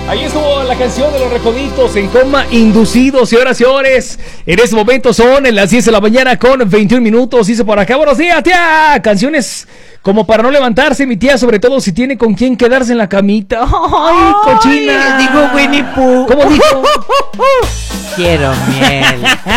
Ahí estuvo la canción de Los Recoditos en coma inducidos, señoras y señores. En este momento son las 10 de la mañana con 21 minutos. Dice por acá, buenos días, tía. Canciones como para no levantarse, mi tía, sobre todo si tiene con quién quedarse en la camita. ¡Ay, cochina! Digo Winnie Pooh. ¿Cómo dijo? Quiero miel.